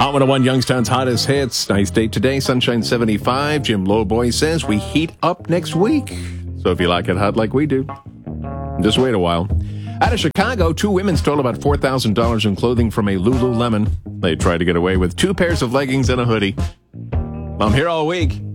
Hot 101 Youngstown's hottest hits. Nice day today. Sunshine 75. Jim Lowboy says we heat up next week. So if you like it hot like we do, just wait a while. Out of Chicago, 2 women stole about $4,000 in clothing from a Lululemon. They tried to get away with 2 pairs of leggings and a hoodie. I'm here all week.